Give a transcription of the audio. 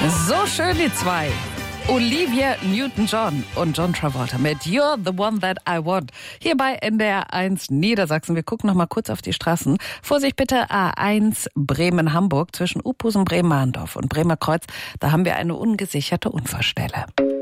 So schön die zwei. Olivia Newton-John und John Travolta mit You're the One That I Want. Hier bei NDR1 Niedersachsen. Wir gucken noch mal kurz auf die Straßen. Vorsicht bitte, A1 Bremen-Hamburg zwischen Uphusen, Bremen-Mahndorf und Bremer Kreuz. Da haben wir eine ungesicherte Unfallstelle.